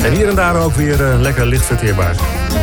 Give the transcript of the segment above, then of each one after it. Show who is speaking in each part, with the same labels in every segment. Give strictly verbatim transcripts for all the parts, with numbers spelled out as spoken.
Speaker 1: En hier en daar ook weer uh, lekker licht verteerbaar.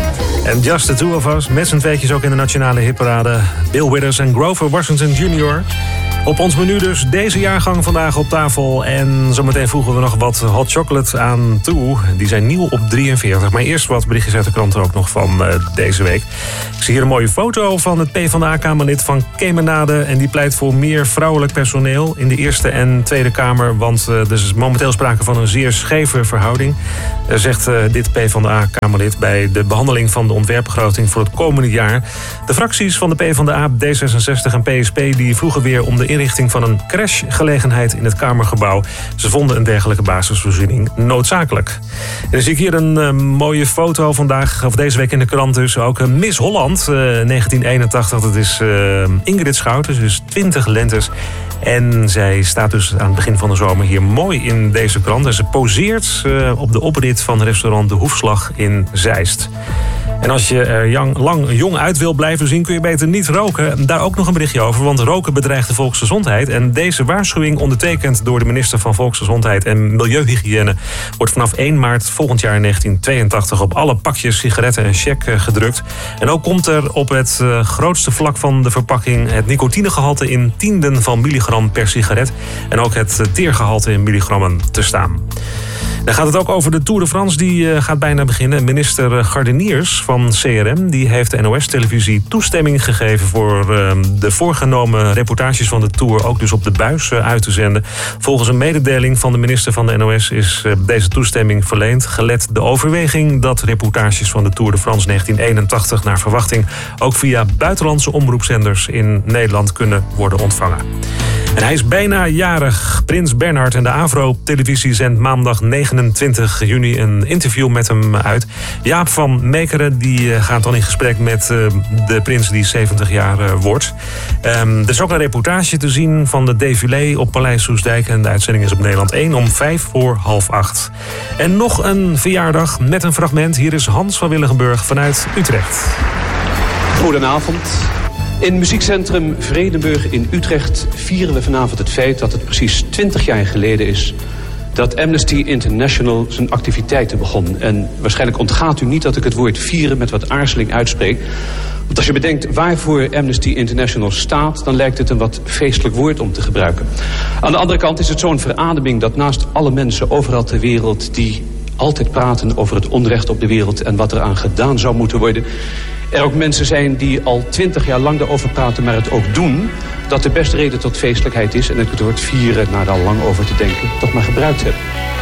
Speaker 1: En Just the Two of Us, met z'n tweetjes ook in de nationale hitparade. Bill Withers en Grover Washington junior Op ons menu dus deze jaargang vandaag op tafel. En zometeen voegen we nog wat hot chocolate aan toe. Die zijn nieuw op drieënveertig. Maar eerst wat berichtjes uit de kranten ook nog van uh, deze week. Ik zie hier een mooie foto van het PvdA-kamerlid van Kemenade. En die pleit voor meer vrouwelijk personeel in de Eerste en Tweede Kamer. Want uh, er is momenteel sprake van een zeer scheve verhouding. Uh, zegt uh, dit PvdA-kamerlid bij de behandeling van de ontwerpbegroting voor het komende jaar. De fracties van de PvdA, D zesenzestig en P S P die vroegen weer om de inrichting van een crashgelegenheid in het Kamergebouw. Ze vonden een dergelijke basisvoorziening noodzakelijk. En dan zie ik hier een uh, mooie foto vandaag, of deze week in de krant dus. Ook uh, Miss Holland, uh, negentien eenentachtig. Dat is uh, Ingrid Schouten, dus twintig lentes. En zij staat dus aan het begin van de zomer hier mooi in deze krant. En ze poseert uh, op de oprit van restaurant De Hoefslag in Zeist. En als je er jong, lang jong uit wil blijven zien, kun je beter niet roken. Daar ook nog een berichtje over, want roken bedreigt de volksgezondheid. En deze waarschuwing, ondertekend door de minister van Volksgezondheid en Milieuhygiëne, wordt vanaf één maart volgend jaar negentien tweeëntachtig op alle pakjes sigaretten en check gedrukt. En ook komt er op het uh, grootste vlak van de verpakking het nicotinegehalte in tienden van milligram per sigaret. En ook het teergehalte in milligrammen te staan. Dan gaat het ook over de Tour de France, die uh, gaat bijna beginnen. Minister Gardeniers van C R M die heeft de N O S-televisie toestemming gegeven voor uh, de voorgenomen reportages van de Tour ook dus op de buis uh, uit te zenden. Volgens een mededeling van de minister van de N O S is uh, deze toestemming verleend, gelet de overweging dat reportages van de Tour de France negentien eenentachtig naar verwachting ook via buitenlandse omroepzenders in Nederland kunnen worden ontvangen. En hij is bijna jarig. Prins Bernhard en de Avro-televisie zendt maandag negenentwintig juni een interview met hem uit. Jaap van Meekeren die gaat dan in gesprek met de prins die zeventig jaar wordt. Um, er is ook een reportage te zien van de défilé op Paleis Soestdijk. En de uitzending is op Nederland één om vijf voor half acht. En nog een verjaardag met een fragment. Hier is Hans van Willigenburg vanuit Utrecht.
Speaker 2: Goedenavond. In muziekcentrum Vredenburg in Utrecht vieren we vanavond het feit dat het precies twintig jaar geleden is dat Amnesty International zijn activiteiten begon. En waarschijnlijk ontgaat u niet dat ik het woord vieren met wat aarzeling uitspreek. Want als je bedenkt waarvoor Amnesty International staat, dan lijkt het een wat feestelijk woord om te gebruiken. Aan de andere kant is het zo'n verademing dat naast alle mensen overal ter wereld die altijd praten over het onrecht op de wereld en wat er aan gedaan zou moeten worden, er ook mensen zijn die al twintig jaar lang erover praten, maar het ook doen, dat de beste reden tot feestelijkheid is en ik het woord vieren, na er al lang over te denken, toch maar gebruikt heb.